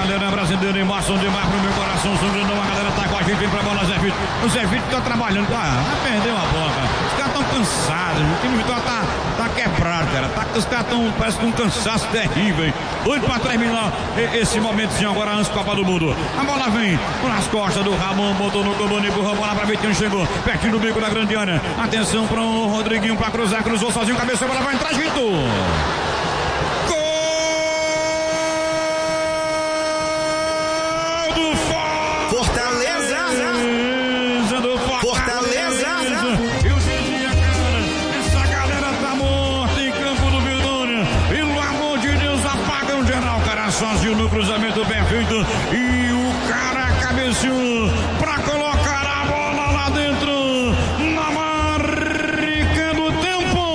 galera brasileira, emoção demais pro meu coração, sangrando, a galera tá com a gente, vem pra bola, Zé Vitor. O Zé Vitor tá trabalhando, perdeu a bola, cara. Os caras tão cansados, o time Vitória tá quebrado, cara. Os caras tão, parece que um cansaço terrível, hein? Doido pra terminar esse momentozinho agora antes da Copa do Mundo. A bola vem nas costas do Ramon, botou no comando, empurrou a bola pra Vitinho, chegou pertinho do bico da grande área. Atenção para o Rodriguinho pra cruzar, cruzou sozinho, cabeça, a bola vai entrar, Vitor. Fortaleza! Fortaleza! Eu dizia, cara, essa galera tá morta em campo do Vitória. Pelo amor de Deus, apagam geral, cara, sozinho no cruzamento perfeito. E o cara cabeceou pra colocar a bola lá dentro, na marca do tempo.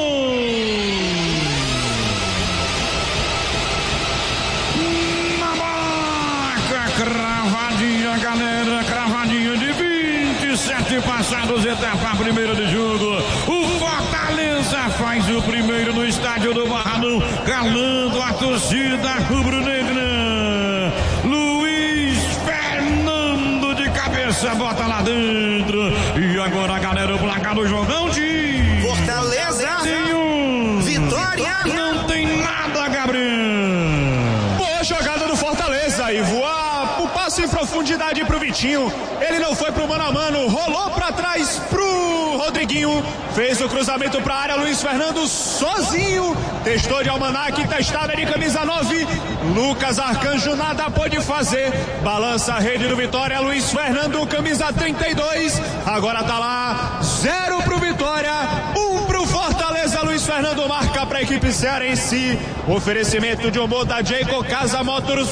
Na marca, cravadinha, galera, cravadinha de 27 passados, etapa primeira de jogo. O Fortaleza faz o primeiro no estádio do Barradão, calando a torcida rubro-negra. Luiz Fernando de cabeça, bota lá dentro. E agora, galera, o placar do jogão de Fortaleza! Vitória! Não tem nada, Gabriel. Boa jogada do Fortaleza e voar o passe em profundidade pro Vitinho. Ele não foi pro mano a mano, rolou pra trás pro Rodriguinho, fez o cruzamento pra área. Luiz Fernando sozinho, testou de almanaque, testada de camisa 9. Lucas Arcanjo nada pôde fazer, balança a rede do Vitória. Luiz Fernando, camisa 32, agora tá lá, 0 pro Vitória, 1 pro Fortaleza. Luiz Fernando marca pra equipe cearense. Oferecimento de humor da Jayco Casa Motors.